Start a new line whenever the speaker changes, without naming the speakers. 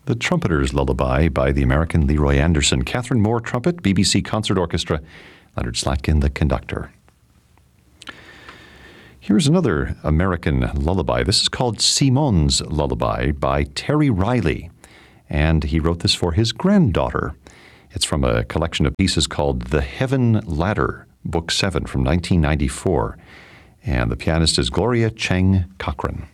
The Trumpeter's Lullaby by the American Leroy Anderson. Catherine Moore, trumpet, BBC Concert Orchestra, Leonard Slatkin, the conductor. Here's another American lullaby. This is called Simon's Lullaby by Terry Riley, and he wrote this for his granddaughter. It's from a collection of pieces called The Heaven Ladder, Book 7 from 1994, and the pianist is Gloria Cheng Cochran.